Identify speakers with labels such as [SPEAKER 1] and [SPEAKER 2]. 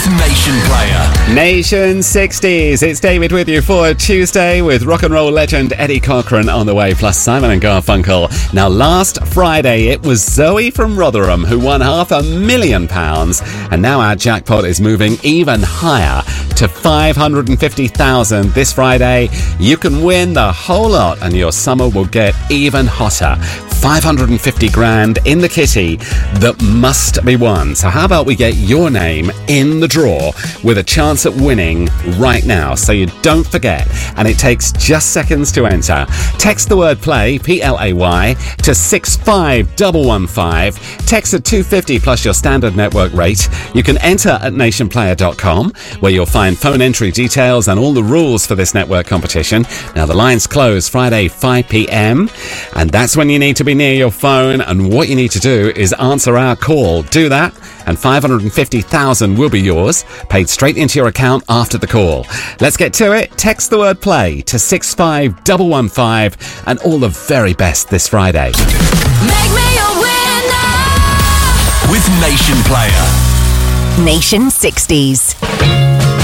[SPEAKER 1] Nation Player.
[SPEAKER 2] Nation 60s. It's David with you for Tuesday with rock and roll legend Eddie Cochran on the way, plus Simon and Garfunkel. Now, last Friday, it was Zoe from Rotherham who won £500,000. And now our jackpot is moving even higher to $550,000 this Friday. You can win the whole lot and your summer will get even hotter. 550 grand in the kitty that must be won. So how about we get your name in the draw with a chance at winning right now, so you don't forget. And it takes just seconds to enter. Text the word play, P-L-A-Y, to 65115. Text at 250 plus your standard network rate. You can enter at nationplayer.com, where you'll find phone entry details and all the rules for this network competition. Now, the lines close Friday 5 p.m. and that's when you need to be near your phone, and what you need to do is answer our call. Do that and $550,000 will be yours, paid straight into your account after the call. Let's get to it. Text the word play to 65115 and all the very best this Friday.
[SPEAKER 3] Make me a winner
[SPEAKER 1] With Nation Player.
[SPEAKER 3] Nation 60s.